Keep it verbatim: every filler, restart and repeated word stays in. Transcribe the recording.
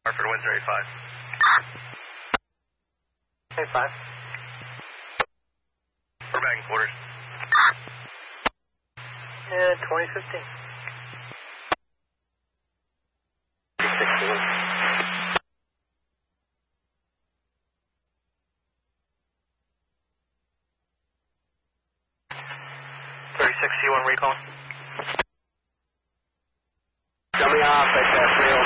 Hartford, Windsor, eight five. eight five. We're back in quarters. Yeah, twenty fifteen. sixty-one. thirty-six C one recall. Coming off at uh, three oh